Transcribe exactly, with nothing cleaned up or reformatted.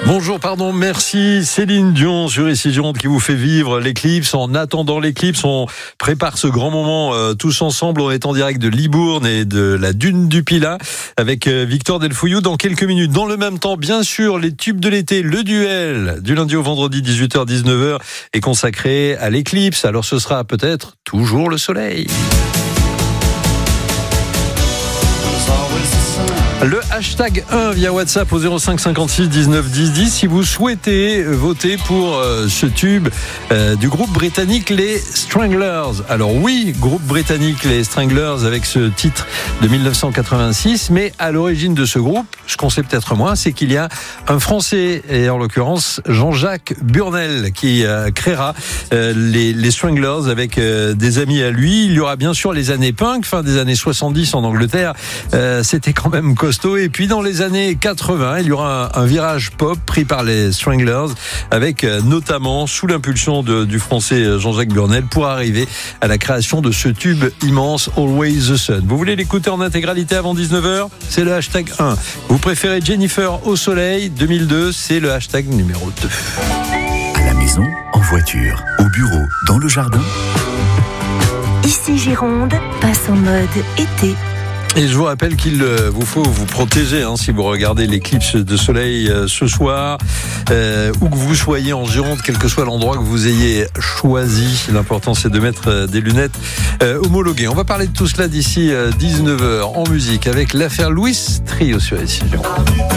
Bonjour, pardon, merci Céline Dion sur Ici Gironde qui vous fait vivre l'éclipse. En attendant l'éclipse, on prépare ce grand moment euh, tous ensemble. On est en direct de Libourne et de la dune du Pilat avec euh, Victor Delfouillou dans quelques minutes. Dans le même temps, bien sûr, les tubes de l'été, le duel du lundi au vendredi dix-huit heures dix-neuf heures est consacré à l'éclipse. Alors ce sera peut-être toujours le soleil. Le hashtag un via WhatsApp au zéro cinq cinquante-six dix-neuf dix dix si vous souhaitez voter pour euh, ce tube euh, du groupe britannique les Stranglers. Alors oui, groupe britannique les Stranglers avec ce titre de dix-neuf cent quatre-vingt-six, mais à l'origine de ce groupe, ce qu'on sait peut-être moins, c'est qu'il y a un Français, et en l'occurrence Jean-Jacques Burnel, qui euh, créera euh, les, les Stranglers avec euh, des amis à lui. Il y aura bien sûr les années punk, fin des années soixante-dix en Angleterre. Euh, c'était quand même costaud. Et puis dans les années quatre-vingts, il y aura un, un virage pop pris par les Stranglers avec euh, notamment sous l'impulsion de, du français Jean-Jacques Burnel pour arriver à la création de ce tube immense Always the Sun. Vous voulez l'écouter en intégralité avant dix-neuf heures? C'est le hashtag un. Vous préférez Jennifer au soleil deux mille deux? C'est le hashtag numéro deux. À la maison, en voiture, au bureau, dans le jardin. Ici Gironde passe en mode été. Et je vous rappelle qu'il vous faut vous protéger hein, si vous regardez l'éclipse de soleil euh, ce soir, euh, où que vous soyez en Gironde, quel que soit l'endroit que vous ayez choisi. L'important c'est de mettre euh, des lunettes euh, homologuées. On va parler de tout cela d'ici euh, dix-neuf heures en musique avec l'affaire Louis Trio sur Ici Gironde.